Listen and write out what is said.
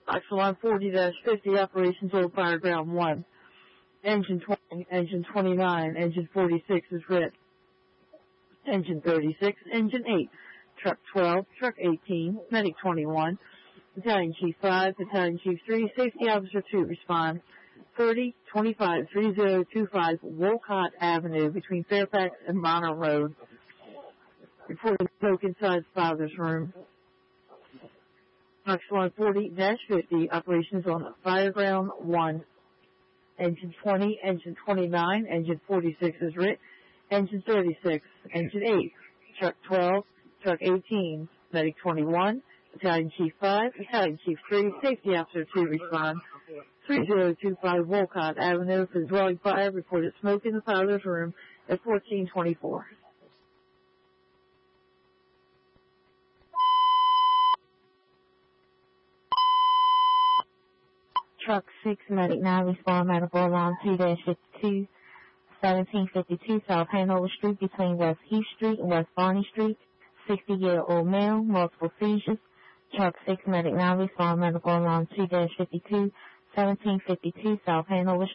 Line 40-50, Operations Old Fireground 1. Engine 20, Engine 29, Engine 46 is red. Engine 36, Engine 8, Truck 12, Truck 18, Medic 21, Battalion Chief 5, Battalion Chief 3, Safety Officer 2 respond. 3025 Wolcott Avenue between Fairfax and Bonner Road. Reporting smoke inside the father's room. Line 40-50, Operations on Fireground 1. Engine 20, Engine 29, Engine 46 is lit. Engine 36, Engine 8, Truck 12, Truck 18, Medic 21, Battalion Chief 5, Battalion Chief 3, Safety Officer 2 respond. 3025 Wolcott Avenue for dwelling fire. Reported smoke in the father's room at 1424. Truck 6, Medic 9, respond medical alarm 2-52, 1752 South Hanover Street between West Heath Street and West Barney Street. 60-year-old male, multiple seizures. Truck 6, Medic 9, respond medical alarm 2-52, 1752 South Hanover Street.